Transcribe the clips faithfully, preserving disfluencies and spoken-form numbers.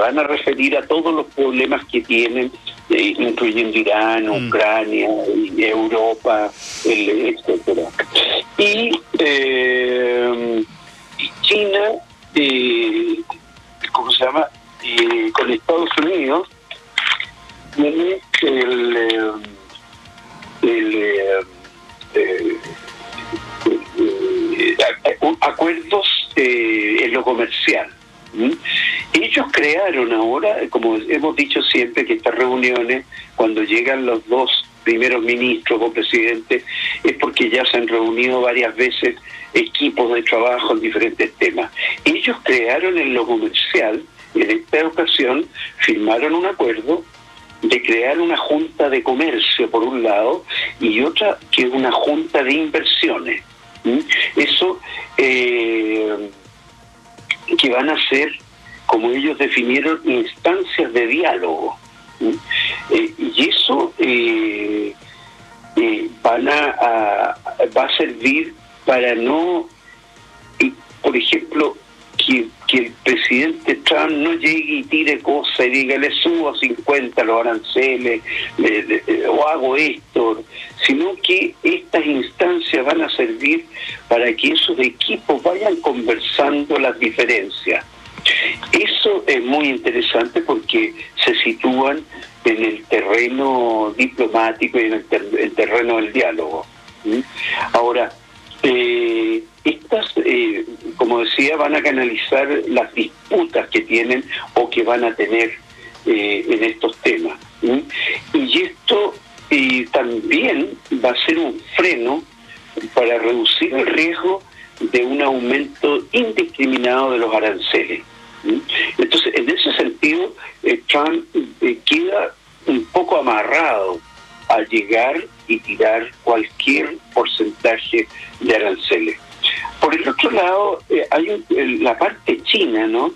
van a referir a todos los problemas que tienen, eh, incluyendo Irán, mm. Ucrania, Europa, el, etcétera. Y eh, China, eh, ¿cómo se llama? Eh, con Estados Unidos tiene el, el, el eh, eh, eh, acuerdos eh, en lo comercial. ¿Mm? Ellos crearon ahora, como hemos dicho siempre, que estas reuniones, cuando llegan los dos primeros ministros o presidentes, es porque ya se han reunido varias veces equipos de trabajo en diferentes temas. Ellos crearon en lo comercial, en esta ocasión, firmaron un acuerdo de crear una junta de comercio, por un lado, y otra que es una junta de inversiones. ¿Mm? Eso eh, que van a ser, como ellos definieron, instancias de diálogo. ¿Mm? Eh, y eso eh, eh, van a, a, va a servir para no, eh, por ejemplo, que, que el presidente Trump no llegue y tire cosas y diga, le subo a cincuenta los aranceles, le, le, o hago esto, sino que estas instancias van a servir para que esos equipos vayan conversando las diferencias. Eso es muy interesante porque se sitúan en el terreno diplomático y en el, ter- el terreno del diálogo. ¿Mm? Ahora, eh, estas, eh, como decía, van a canalizar las disputas que tienen o que van a tener eh, en estos temas. ¿Mm? Y esto eh, también va a ser un freno para reducir el riesgo de un aumento indiscriminado de los aranceles. ¿Mm? Entonces, en ese sentido, eh, Trump eh, queda un poco amarrado a llegar y tirar cualquier porcentaje de aranceles. Por el otro lado, eh, hay un, la parte china, ¿no?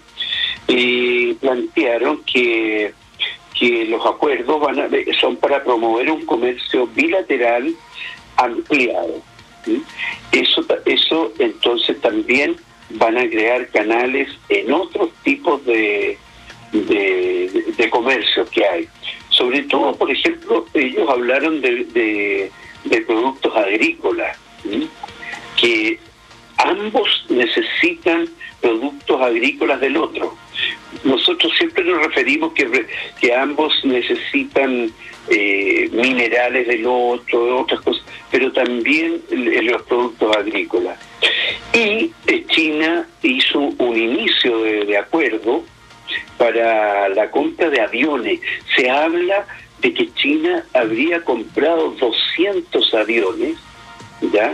Eh, plantearon que que los acuerdos van a, son para promover un comercio bilateral ampliado. ¿Sí? Eso, eso entonces también van a crear canales en otros tipos de, de, de, de comercio que hay. Sobre todo, por ejemplo, ellos hablaron de, de, de productos agrícolas, ¿sí? Que ambos necesitan productos agrícolas del otro. Nosotros siempre nos referimos que, que ambos necesitan eh, minerales del otro, otras cosas, pero también los productos agrícolas. Y eh, China hizo un inicio de, de acuerdo para la compra de aviones. Se habla de que China habría comprado doscientos aviones, ¿ya?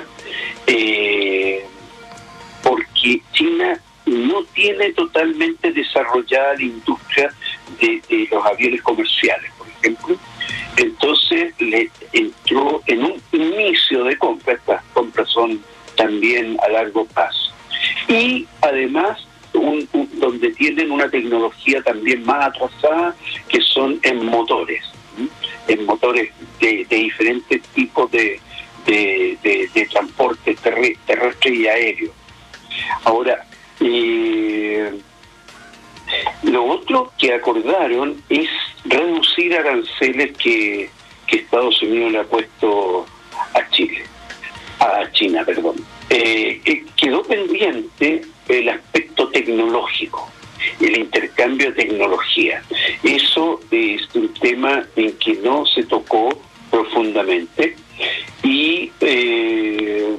Eh, porque China no tiene totalmente desarrollada la industria de, de los aviones comerciales, por ejemplo. Entonces le entró en un inicio de compra. Estas compras son también a largo plazo. Y además, un, un, donde tienen una tecnología también más atrasada, que son en motores, ¿sí? En motores de, de diferentes tipos de, de, de, de transporte terrestre, terrestre y aéreo. Ahora, eh, lo otro que acordaron es reducir aranceles que, que Estados Unidos le ha puesto a Chile, a China, perdón. Eh, eh, quedó pendiente el aspecto tecnológico, el intercambio de tecnología. Eso es un tema en que no se tocó profundamente y eh,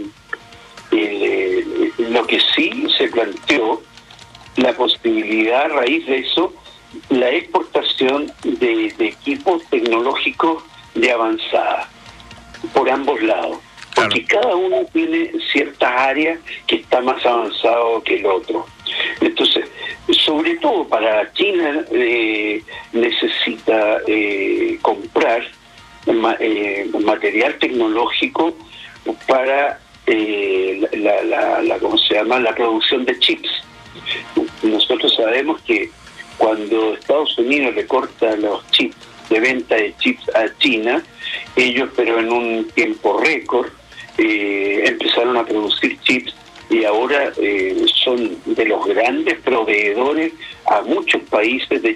eh, lo que sí se planteó, la posibilidad a raíz de eso, la exportación de, de equipos tecnológicos de avanzada por ambos lados, porque claro, cada uno tiene ciertas áreas que está más avanzado que el otro. Entonces, sobre todo para China eh, necesita eh, comprar ma, eh, material tecnológico para eh, la, la, la, ¿cómo se llama? La producción de chips. Nosotros sabemos que cuando Estados Unidos le corta los chips de venta de chips a China, ellos, pero en un tiempo récord, eh, empezaron a producir chips y ahora eh, son de los grandes proveedores a muchos países de